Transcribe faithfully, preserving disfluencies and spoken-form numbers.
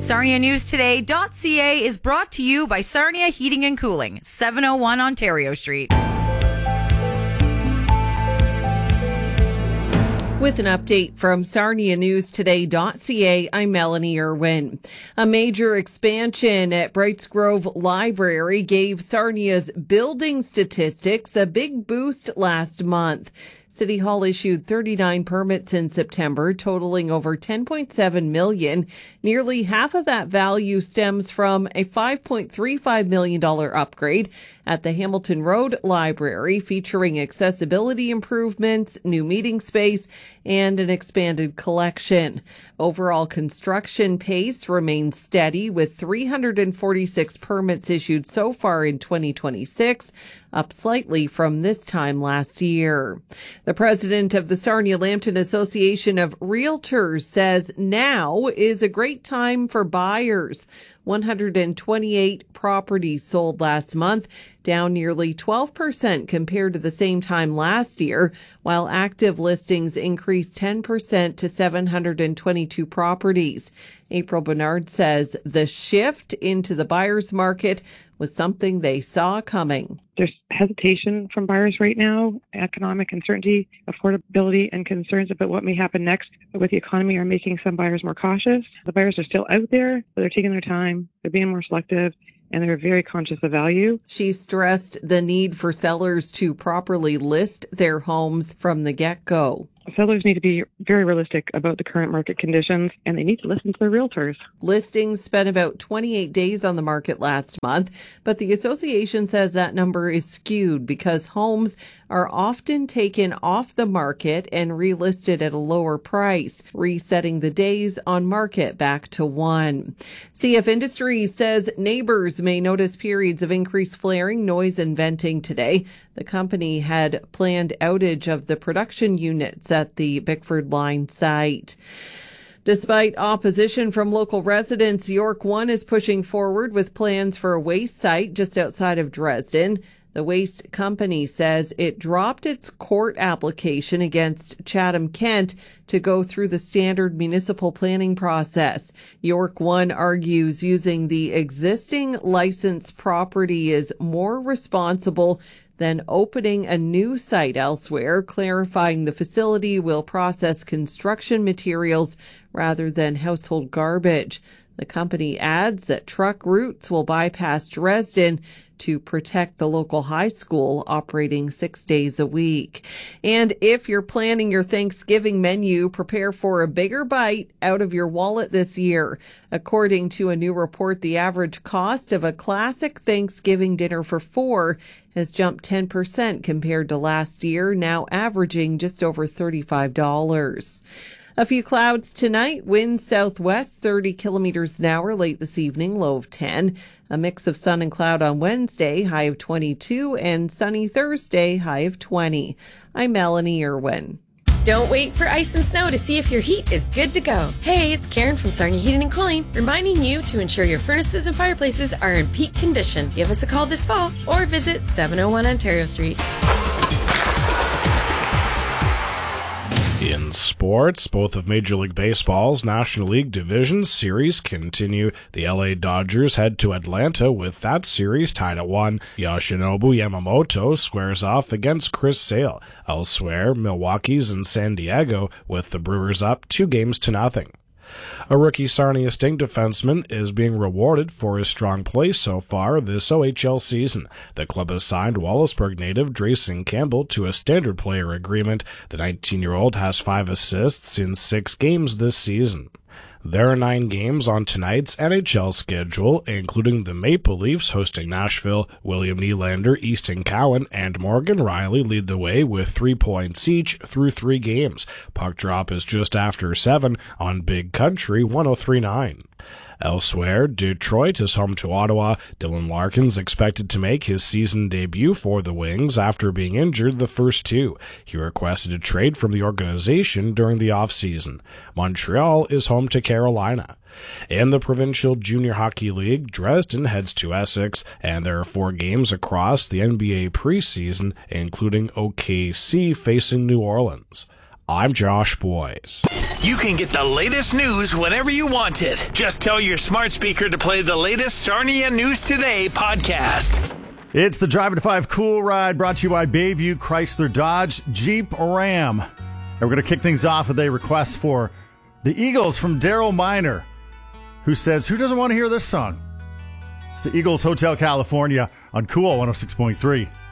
Sarnia News Today dot C A is brought to you by Sarnia Heating and Cooling, seven oh one Ontario Street. With an update from Sarnia News Today dot C A, I'm Melanie Irwin. A major expansion at Brights Grove Library gave Sarnia's building statistics a big boost last month. City Hall issued thirty-nine permits in September, totaling over ten point seven million dollars. Nearly half of that value stems from a five point three five million dollars upgrade at the Hamilton Road Library, featuring accessibility improvements, new meeting space, and an expanded collection. Overall construction pace remains steady, with three hundred forty-six permits issued so far in twenty twenty-six, up slightly from this time last year. The president of the Sarnia-Lambton Association of Realtors says now is a great time for buyers. one hundred twenty-eight properties sold last month, down nearly twelve percent compared to the same time last year, while active listings increased ten percent to seven hundred twenty-two properties. April Bernard says the shift into the buyer's market was something they saw coming. There's hesitation from buyers right now. Economic uncertainty, affordability, and concerns about what may happen next with the economy are making some buyers more cautious. The buyers are still out there, but they're taking their time. They're being more selective, and they're very conscious of value. She stressed the need for sellers to properly list their homes from the get-go. Sellers need to be very realistic about the current market conditions, and they need to listen to their realtors. Listings spent about twenty-eight days on the market last month, but the association says that number is skewed because homes are often taken off the market and relisted at a lower price, resetting the days on market back to one. C F Industries says neighbors may notice periods of increased flaring, noise, and venting today. The company had planned outage of the production units at the Bickford Line site. Despite opposition from local residents, York One is pushing forward with plans for a waste site just outside of Dresden. The waste company says it dropped its court application against Chatham Kent to go through the standard municipal planning process. York One argues using the existing licensed property is more responsible than opening a new site elsewhere, clarifying the facility will process construction materials rather than household garbage. The company adds that truck routes will bypass Dresden to protect the local high school operating six days a week. And if you're planning your Thanksgiving menu, prepare for a bigger bite out of your wallet this year. According to a new report, the average cost of a classic Thanksgiving dinner for four has jumped ten percent compared to last year, now averaging just over thirty-five dollars. A few clouds tonight, wind southwest thirty kilometers an hour late this evening, low of ten. A mix of sun and cloud on Wednesday, high of twenty-two, and sunny Thursday, high of twenty. I'm Melanie Irwin. Don't wait for ice and snow to see if your heat is good to go. Hey, it's Karen from Sarnia Heating and Cooling, reminding you to ensure your furnaces and fireplaces are in peak condition. Give us a call this fall or visit seven oh one Ontario Street. In sports, both of Major League Baseball's National League Division Series continue. The L A Dodgers head to Atlanta with that series tied at one. Yoshinobu Yamamoto squares off against Chris Sale. Elsewhere, Milwaukee's in San Diego with the Brewers up two games to nothing. A rookie Sarnia Sting defenseman is being rewarded for his strong play so far this O H L season. The club has signed Wallaceburg native Drayson Campbell to a standard player agreement. The nineteen-year-old has five assists in six games this season. There are nine games on tonight's N H L schedule, including the Maple Leafs hosting Nashville. William Nylander, Easton Cowan, and Morgan Riley lead the way with three points each through three games. Puck drop is just after seven on Big Country one oh three point nine. Elsewhere, Detroit is home to Ottawa. Dylan Larkin's expected to make his season debut for the Wings after being injured the first two. He requested a trade from the organization during the offseason. Montreal is home to Carolina. In the Provincial Junior Hockey League, Dresden heads to Essex, and there are four games across the N B A preseason, including O K C facing New Orleans. I'm Josh Boyes. You can get the latest news whenever you want it. Just tell your smart speaker to play the latest Sarnia News Today podcast. It's the Driving to Five Cool Ride, brought to you by Bayview Chrysler Dodge Jeep Ram. And we're going to kick things off with a request for the Eagles from Daryl Miner, who says, who doesn't want to hear this song? It's the Eagles Hotel California on Cool one oh six point three.